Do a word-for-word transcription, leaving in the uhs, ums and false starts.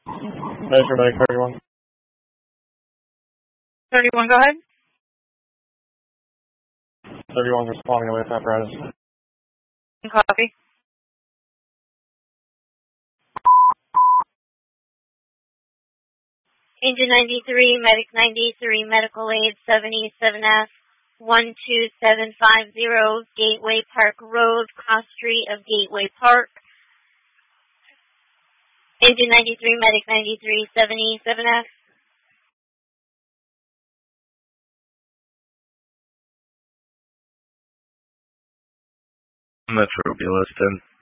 Measure Medic thirty-one. thirty-one, go ahead. thirty-one responding with apparatus. Copy. Engine ninety-three, Medic ninety-three, Medical Aid seventy-seven F, one two seven five zero, Gateway Park Road, cross street of Gateway Park. Engine ninety-three, Medic ninety-three, seventy-seven F. Metro B less ten.